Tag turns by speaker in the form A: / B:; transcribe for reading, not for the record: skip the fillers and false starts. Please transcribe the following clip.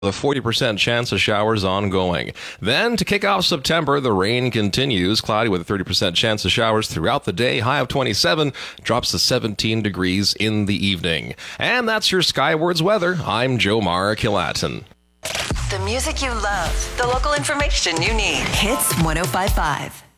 A: The 40% chance of showers ongoing. Then, to kick off September, the rain continues. Cloudy with a 30% chance of showers throughout the day. High of 27, drops to 17 degrees in the evening. And that's your Skywards weather. I'm Jomar Kilatin.
B: The music you love, the local information you need. Hits 105.5.